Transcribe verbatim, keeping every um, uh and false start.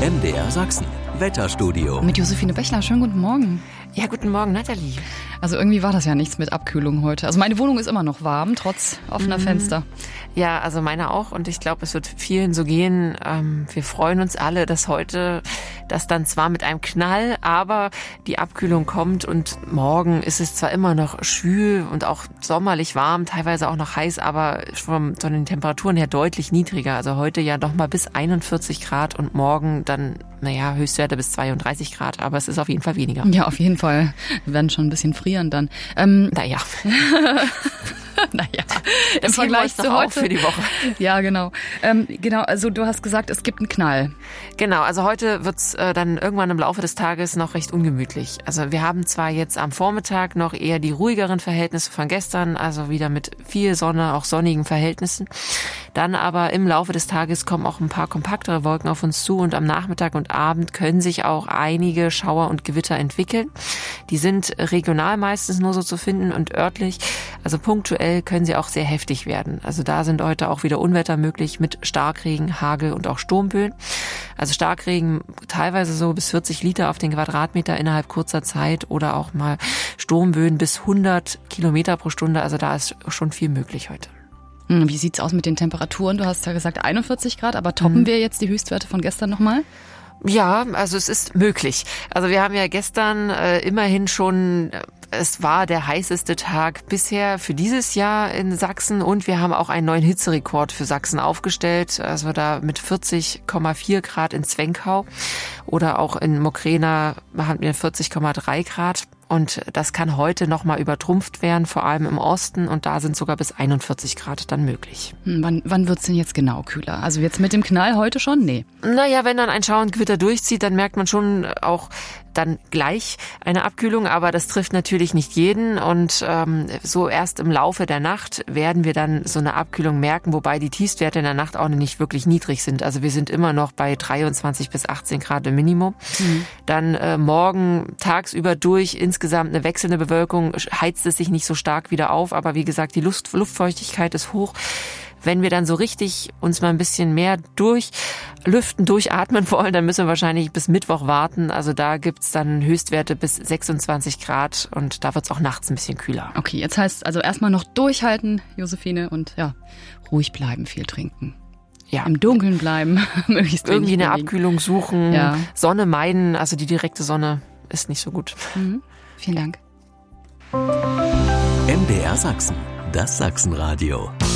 M D R Sachsen, Wetterstudio. Mit Josephine Bechler, schönen guten Morgen. Ja, guten Morgen, Nathalie. Also irgendwie war das ja nichts mit Abkühlung heute. Also meine Wohnung ist immer noch warm, trotz offener mhm. Fenster. Ja, also meine auch. Und ich glaube, es wird vielen so gehen. Ähm, wir freuen uns alle, dass heute das dann zwar mit einem Knall, aber die Abkühlung kommt. Und morgen ist es zwar immer noch schwül und auch sommerlich warm, teilweise auch noch heiß, aber von, von den Temperaturen her deutlich niedriger. Also heute ja noch mal bis einundvierzig Grad und morgen dann, naja, Höchstwerte bis zweiunddreißig Grad. Aber es ist auf jeden Fall weniger. Ja, auf jeden Fall. Wir werden schon ein bisschen frieren dann. Ähm, naja. Naja, im Vergleich zu heute. Für die Woche. Ja, genau. Ähm, genau, also du hast gesagt, es gibt einen Knall. Genau, also heute wird's äh, dann irgendwann im Laufe des Tages noch recht ungemütlich. Also wir haben zwar jetzt am Vormittag noch eher die ruhigeren Verhältnisse von gestern, also wieder mit viel Sonne, auch sonnigen Verhältnissen. Dann aber im Laufe des Tages kommen auch ein paar kompaktere Wolken auf uns zu und am Nachmittag und Abend können sich auch einige Schauer und Gewitter entwickeln. Die sind regional meistens nur so zu finden und örtlich, also punktuell können sie auch sehr heftig werden. Also da sind heute auch wieder Unwetter möglich mit Starkregen, Hagel und auch Sturmböen. Also Starkregen teilweise so bis vierzig Liter auf den Quadratmeter innerhalb kurzer Zeit oder auch mal Sturmböen bis hundert Kilometer pro Stunde. Also da ist schon viel möglich heute. Wie sieht's aus mit den Temperaturen? Du hast ja gesagt einundvierzig Grad, aber toppen mhm. wir jetzt die Höchstwerte von gestern nochmal? Ja, also es ist möglich. Also wir haben ja gestern äh, immerhin schon, es war der heißeste Tag bisher für dieses Jahr in Sachsen und wir haben auch einen neuen Hitzerekord für Sachsen aufgestellt. Also da mit vierzig Komma vier Grad in Zwenkau oder auch in Mokrena haben wir vierzig Komma drei Grad. Und das kann heute nochmal übertrumpft werden, vor allem im Osten. Und da sind sogar bis einundvierzig Grad dann möglich. Hm, wann wann wird's denn jetzt genau kühler? Also jetzt mit dem Knall heute schon? Nee. Naja, wenn dann ein Schauer und Gewitter durchzieht, dann merkt man schon auch dann gleich eine Abkühlung. Aber das trifft natürlich nicht jeden. Und ähm, so erst im Laufe der Nacht werden wir dann so eine Abkühlung merken. Wobei die Tiefstwerte in der Nacht auch nicht wirklich niedrig sind. Also wir sind immer noch bei dreiundzwanzig bis achtzehn Grad im Minimum. Mhm. Dann äh, morgen tagsüber durch insgesamt Insgesamt eine wechselnde Bewölkung, heizt es sich nicht so stark wieder auf, aber wie gesagt, die Luft, Luftfeuchtigkeit ist hoch. Wenn wir dann so richtig uns mal ein bisschen mehr durchlüften, durchatmen wollen, dann müssen wir wahrscheinlich bis Mittwoch warten. Also da gibt's dann Höchstwerte bis sechsundzwanzig Grad und da wird's auch nachts ein bisschen kühler. Okay, jetzt heißt also erstmal noch durchhalten, Josephine, und ja, ruhig bleiben, viel trinken. Ja. Im Dunkeln bleiben, möglichst irgendwie eine bewegen. Abkühlung suchen, ja. Sonne meiden, also die direkte Sonne ist nicht so gut. Mhm. Vielen Dank. M D R Sachsen, das Sachsenradio.